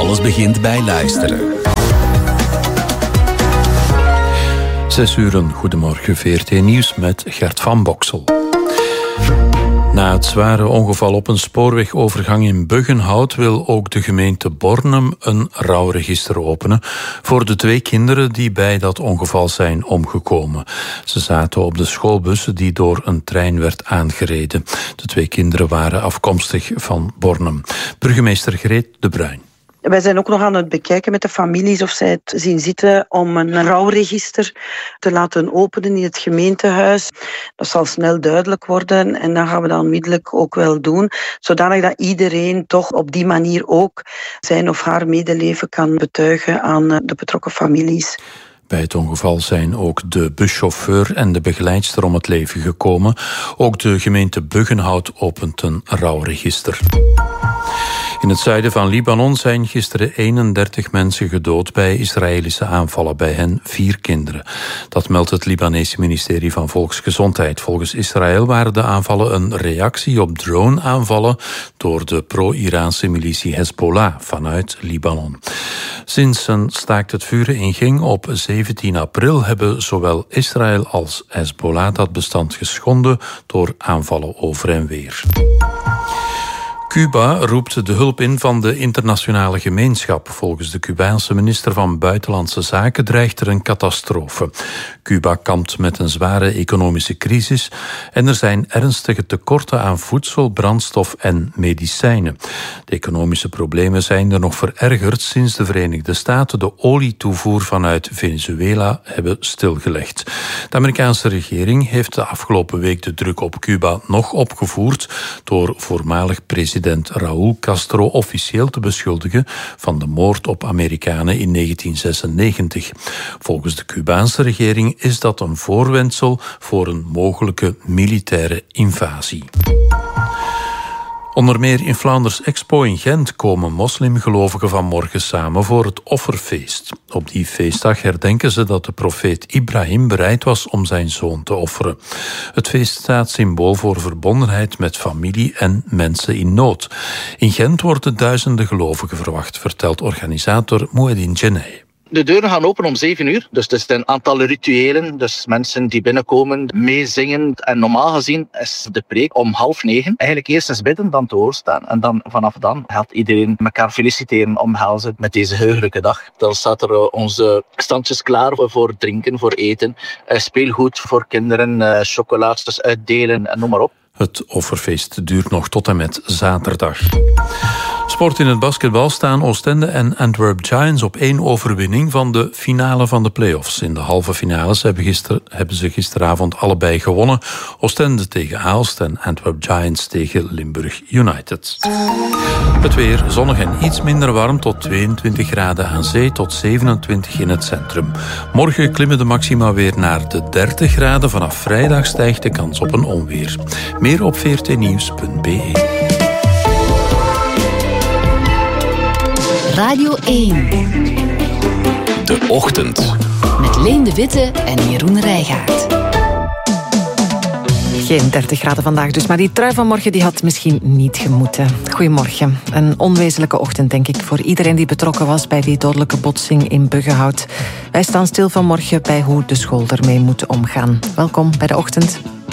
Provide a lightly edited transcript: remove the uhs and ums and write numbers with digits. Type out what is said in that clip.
Alles begint bij luisteren. 6 uur, goedemorgen, VRT Nieuws met Gert van Boksel. Na het zware ongeval op een spoorwegovergang in Buggenhout wil ook de gemeente Bornem een rouwregister openen voor de 2 kinderen die bij dat ongeval zijn omgekomen. Ze zaten op de schoolbus die door een trein werd aangereden. De 2 kinderen waren afkomstig van Bornem. Burgemeester Greet de Bruin. Wij zijn ook nog aan het bekijken met de families of zij het zien zitten om een rouwregister te laten openen in het gemeentehuis. Dat zal snel duidelijk worden en dat gaan we dan onmiddellijk ook wel doen, zodanig dat iedereen toch op die manier ook zijn of haar medeleven kan betuigen aan de betrokken families. Bij het ongeval zijn ook de buschauffeur en de begeleidster om het leven gekomen. Ook de gemeente Buggenhout opent een rouwregister. In het zuiden van Libanon zijn gisteren 31 mensen gedood bij Israëlische aanvallen, bij hen 4 kinderen. Dat meldt het Libanese ministerie van Volksgezondheid. Volgens Israël waren de aanvallen een reactie op drone-aanvallen door de pro-Iraanse militie Hezbollah vanuit Libanon. Sinds een staakt het vuren inging op 17 april hebben zowel Israël als Hezbollah dat bestand geschonden door aanvallen over en weer. Cuba roept de hulp in van de internationale gemeenschap. Volgens de Cubaanse minister van Buitenlandse Zaken dreigt er een catastrofe. Cuba kampt met een zware economische crisis en er zijn ernstige tekorten aan voedsel, brandstof en medicijnen. De economische problemen zijn er nog verergerd sinds de Verenigde Staten de olietoevoer vanuit Venezuela hebben stilgelegd. De Amerikaanse regering heeft de afgelopen week de druk op Cuba nog opgevoerd door voormalig president Raúl Castro officieel te beschuldigen van de moord op Amerikanen in 1996. Volgens de Cubaanse regering is dat een voorwendsel voor een mogelijke militaire invasie. Onder meer in Vlaanders Expo in Gent komen moslimgelovigen vanmorgen samen voor het offerfeest. Op die feestdag herdenken ze dat de profeet Ibrahim bereid was om zijn zoon te offeren. Het feest staat symbool voor verbondenheid met familie en mensen in nood. In Gent worden duizenden gelovigen verwacht, vertelt organisator Mouedine Djenei. De deuren gaan open om 7 uur, dus er zijn een aantal rituelen, dus mensen die binnenkomen, meezingen. En normaal gezien is de preek om 8:30. Eigenlijk eerst eens bidden, dan te horen staan. En dan vanaf dan gaat iedereen elkaar feliciteren, omhelzen met deze heugelijke dag. Dan staat er onze standjes klaar voor drinken, voor eten, speelgoed voor kinderen, chocolaatjes uitdelen en noem maar op. Het offerfeest duurt nog tot en met zaterdag. Sport in het basketbal staan Oostende en Antwerp Giants op 1 overwinning van de finale van de play-offs. In de halve finales hebben ze gisteravond allebei gewonnen. Oostende tegen Aalst en Antwerp Giants tegen Limburg United. Het weer zonnig en iets minder warm tot 22 graden aan zee tot 27 in het centrum. Morgen klimmen de maxima weer naar de 30 graden. Vanaf vrijdag stijgt de kans op een onweer. Meer op vrtnieuws.be. Radio 1. De Ochtend. Met Leen de Witte en Jeroen Rijgaard. Geen 30 graden vandaag dus, maar die trui van morgen die had misschien niet gemoeten. Goedemorgen. Een onwezenlijke ochtend, denk ik, voor iedereen die betrokken was bij die dodelijke botsing in Buggenhout. Wij staan stil vanmorgen bij hoe de school ermee moet omgaan. Welkom bij de Ochtend.